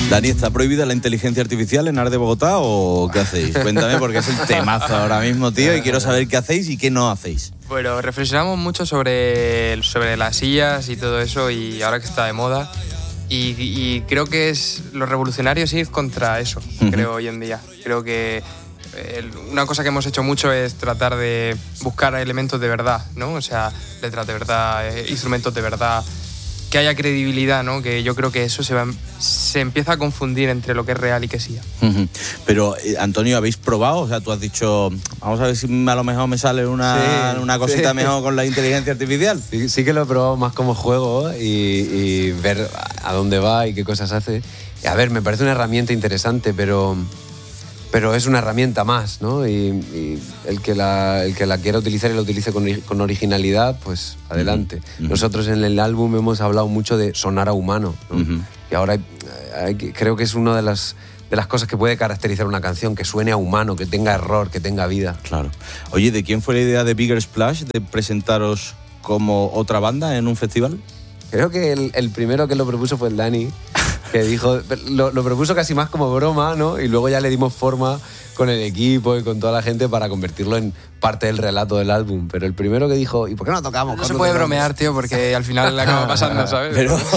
Dani, ¿está prohibida la inteligencia artificial en ART de Bogotá o qué hacéis? Cuéntame, porque es el temazo ahora mismo, tío, y quiero saber qué hacéis y qué no hacéis. Bueno, reflexionamos mucho sobre las sillas y todo eso, y ahora que está de moda. Y creo que es lo revolucionario es ir contra eso, creo, hoy en día. Creo que una cosa que hemos hecho mucho es tratar de buscar elementos de verdad, ¿no? O sea, letras de verdad, instrumentos de verdad, que haya credibilidad, ¿no? Que yo creo que eso se empieza a confundir entre lo que es real y que sí. Pero, Antonio, ¿habéis probado? O sea, tú has dicho, vamos a ver si a lo mejor me sale una cosita mejor con la inteligencia artificial. Sí que lo he probado más como juego y ver a dónde va y qué cosas hace. A ver, me parece una herramienta interesante, pero es una herramienta más, ¿no? Y el que la quiera utilizar y la utilice con originalidad, pues adelante. Nosotros en el álbum hemos hablado mucho de sonar a humano, ¿no? Y ahora creo que es una de las cosas que puede caracterizar una canción, que suene a humano, que tenga error, que tenga vida. Claro. Oye, ¿de quién fue la idea de Bigger Splash de presentaros como otra banda en un festival? Creo que el primero que lo propuso fue el Dani, que dijo, lo propuso casi más como broma, ¿no? Y luego ya le dimos forma con el equipo y con toda la gente para convertirlo en parte del relato del álbum. Pero el primero que dijo, ¿y por qué no tocamos? No se puede bromear, tío, porque al final le acaba pasando, ¿sabes?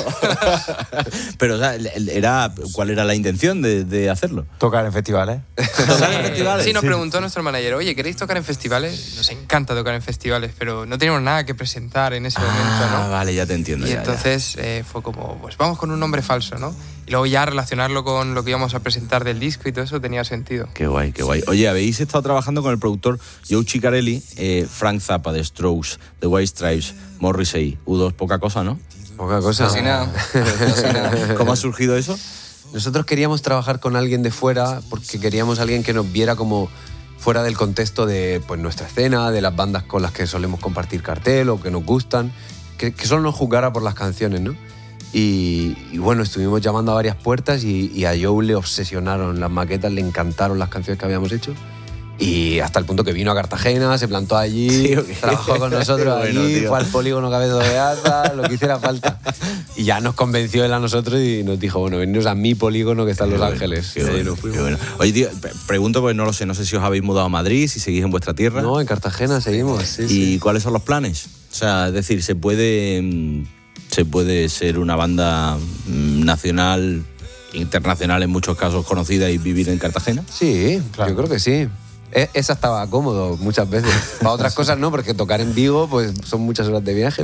Pero o sea, ¿cuál era la intención de hacerlo? Tocar en festivales. ¿Tocar en festivales? Sí, nos preguntó nuestro manager, oye, ¿queréis tocar en festivales? Nos encanta tocar en festivales, pero no tenemos nada que presentar en ese momento, ¿no? Vale, ya te entiendo. Y entonces fue como, pues vamos con un nombre falso, ¿no? Y luego ya relacionarlo con lo que íbamos a presentar del disco y todo eso tenía sentido. Qué guay, qué guay. Oye, habéis estado trabajando con el productor Joe Ciccarelli, Frank Zappa de Strokes, The White Stripes, Morrissey, U2, poca cosa, ¿no? Poca cosa. Casi nada. ¿Cómo ha surgido eso? Nosotros queríamos trabajar con alguien de fuera porque queríamos alguien que nos viera como fuera del contexto de pues, nuestra escena, de las bandas con las que solemos compartir cartel o que nos gustan, que solo nos juzgara por las canciones, ¿no? Y bueno, estuvimos llamando a varias puertas y a Joe le obsesionaron las maquetas, le encantaron las canciones que habíamos hecho. Y hasta el punto que vino a Cartagena, se plantó allí, trabajó con nosotros allí, fue al polígono Cabezo de Ata, lo que hiciera falta. Y ya nos convenció él a nosotros y nos dijo, bueno, veniros a mi polígono que está en Los Ángeles. Qué bueno. Oye, tío, pregunto porque no lo sé, no sé si os habéis mudado a Madrid, si seguís en vuestra tierra. No, en Cartagena seguimos, sí. ¿Y cuáles son los planes? O sea, es decir, ¿se puede ser una banda nacional, internacional en muchos casos conocida y vivir en Cartagena? Sí, claro. Yo creo que sí. Esa estaba cómodo muchas veces. Para otras cosas no, porque tocar en Vigo pues son muchas horas de viaje,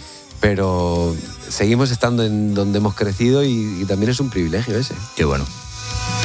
pero seguimos estando en donde hemos crecido y también es un privilegio ese. Qué bueno.